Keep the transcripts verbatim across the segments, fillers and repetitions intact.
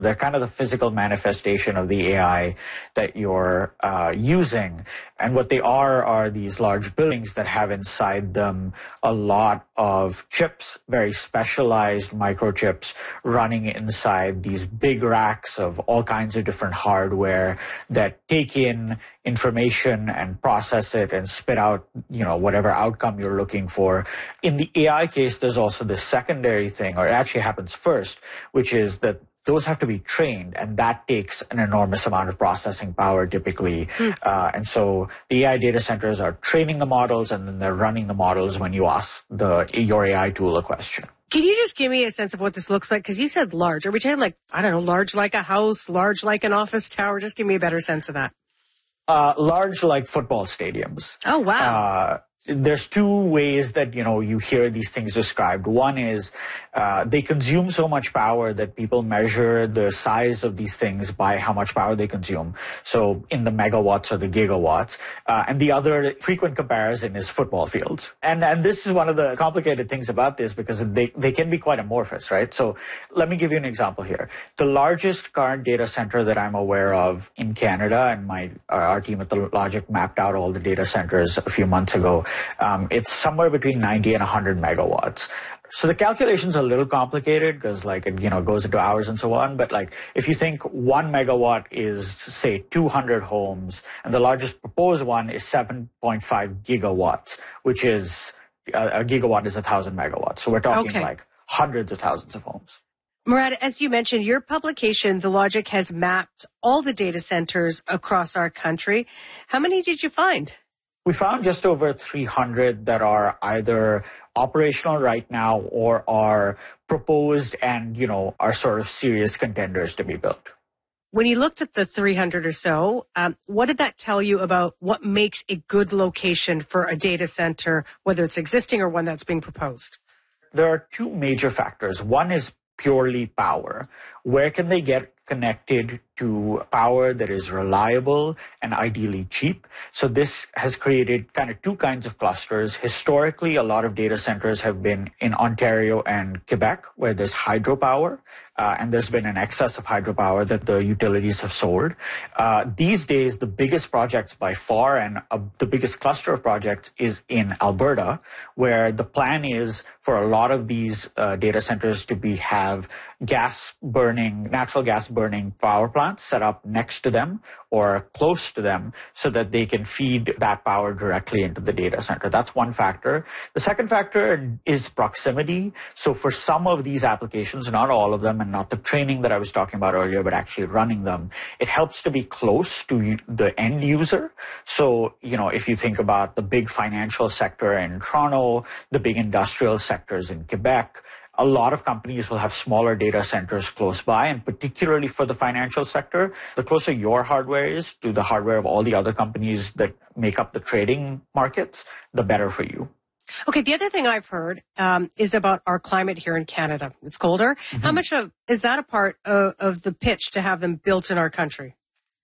They're kind of the physical manifestation of the A I that you're uh, using. And what they are are these large buildings that have inside them a lot of chips, very specialized microchips running inside these big racks of all kinds of different hardware that take in information and process it and spit out, you know, whatever outcome you're looking for. In the A I case, there's also this secondary thing, or it actually happens first, which is that those have to be trained, and that takes an enormous amount of processing power typically. Mm. Uh, and so the A I data centers are training the models, and then they're running the models when you ask the your A I tool a question. Can you just give me a sense of what this looks like? Because you said large. Are we talking like, I don't know, large like a house, large like an office tower? Just give me a better sense of that. Uh, large like football stadiums. Oh, wow. Uh, There's two ways that, you know, you hear these things described. One is uh, they consume so much power that people measure the size of these things by how much power they consume. So in the megawatts or the gigawatts. Uh, and the other frequent comparison is football fields. And and this is one of the complicated things about this because they, they can be quite amorphous, right? So let me give you an example here. The largest current data center that I'm aware of in Canada, and my uh, our team at the Logic mapped out all the data centers a few months ago. Um, it's somewhere between ninety and one hundred megawatts. So the calculation's a little complicated because, like, it, you know, goes into hours and so on. But, like, if you think one megawatt is, say, two hundred homes, and the largest proposed one is seven point five gigawatts, which is, uh, a gigawatt is one thousand megawatts. So we're talking, okay, like, hundreds of thousands of homes. Murad, as you mentioned, your publication, The Logic, has mapped all the data centers across our country. How many did you find? We found just over three hundred that are either operational right now or are proposed and, you know, are sort of serious contenders to be built. When you looked at the three hundred or so, um, what did that tell you about what makes a good location for a data center, whether it's existing or one that's being proposed? There are two major factors. One is purely power. Where can they get connected to power that is reliable and ideally cheap? So this has created kind of two kinds of clusters. Historically, a lot of data centers have been in Ontario and Quebec, where there's hydropower, uh, and there's been an excess of hydropower that the utilities have sold. Uh, these days, the biggest projects by far and uh, the biggest cluster of projects is in Alberta, where the plan is for a lot of these uh, data centers to be have gas burning, natural gas burning power plants set up next to them or close to them so that they can feed that power directly into the data center. That's one factor. The second factor is proximity. So for some of these applications, not all of them, and not the training that I was talking about earlier, but actually running them, it helps to be close to the end user. So, you know, if you think about the big financial sector in Toronto, the big industrial sectors in Quebec, a lot of companies will have smaller data centers close by, and particularly for the financial sector, the closer your hardware is to the hardware of all the other companies that make up the trading markets, the better for you. Okay, the other thing I've heard um, is about our climate here in Canada. It's colder. Mm-hmm. How much of is that a part of, of the pitch to have them built in our country?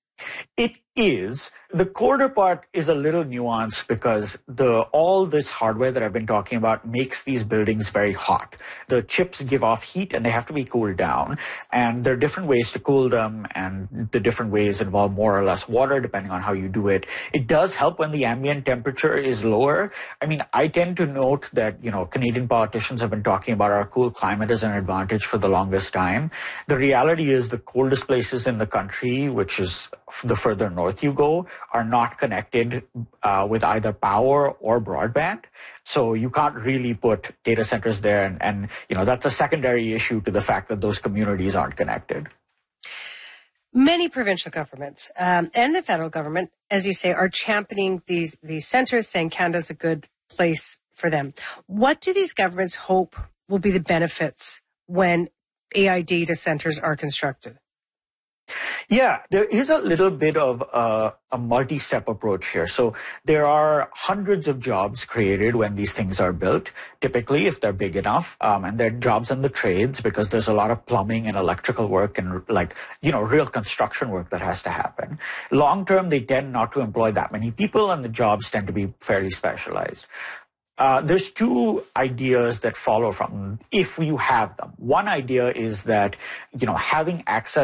It is. The colder part is a little nuanced because the all this hardware that I've been talking about makes these buildings very hot. The chips give off heat and they have to be cooled down. And there are different ways to cool them, and the different ways involve more or less water depending on how you do it. It does help when the ambient temperature is lower. I mean, I tend to note that, you know, Canadian politicians have been talking about our cool climate as an advantage for the longest time. The reality is the coldest places in the country, which is the further north you go, are not connected uh, with either power or broadband. So you can't really put data centers there. And, and, you know, that's a secondary issue to the fact that those communities aren't connected. Many provincial governments um, and the federal government, as you say, are championing these, these centers, saying Canada's a good place for them. What do these governments hope will be the benefits when A I data centers are constructed? Yeah, there is a little bit of a, a multi-step approach here. So there are hundreds of jobs created when these things are built, typically if they're big enough. Um, and they're jobs in the trades because there's a lot of plumbing and electrical work and, like, you know, real construction work that has to happen. Long term, they tend not to employ that many people, and the jobs tend to be fairly specialized. Uh, there's two ideas that follow from if you have them. One idea is that, you know, having access